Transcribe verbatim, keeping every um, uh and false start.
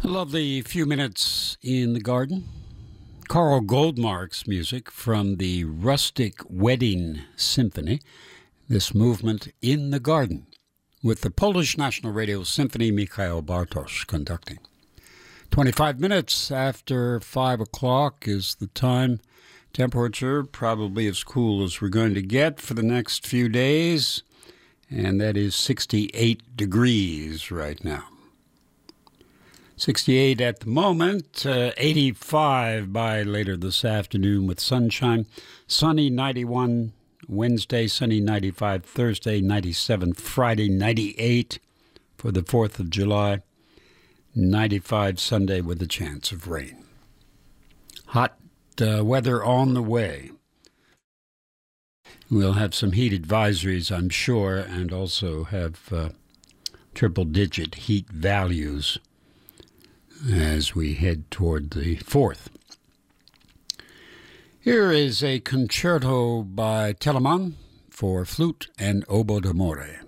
A lovely few minutes in the garden. Carl Goldmark's music from the Rustic Wedding Symphony, this movement in the garden, with the Polish National Radio Symphony, Mikhail Bartosz conducting. twenty-five minutes after five o'clock is the time. Temperature probably as cool as we're going to get for the next few days, and that is sixty-eight degrees right now. sixty-eight at the moment, uh, eighty-five by later this afternoon with sunshine. Sunny ninety-one Wednesday, sunny ninety-five Thursday, ninety-seven Friday, ninety-eight for the fourth of July, ninety-five Sunday with a chance of rain. Hot uh, weather on the way. We'll have some heat advisories, I'm sure, and also have uh, triple-digit heat values as we head toward the fourth. Here is a concerto by Telemann for flute and oboe d'amore.